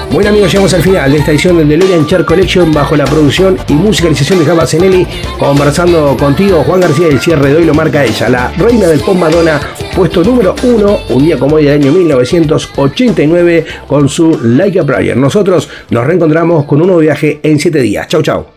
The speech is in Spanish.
Bueno amigos, llegamos al final de esta edición del DeLorean Chart Collection bajo la producción y musicalización de Java Zenelli, conversando contigo Juan García. El cierre de hoy lo marca ella, la reina del pop Madonna, puesto número 1, un día como hoy del año 1989, con su Like a Prayer. Nosotros nos reencontramos con un nuevo viaje en 7 días. Chau chau.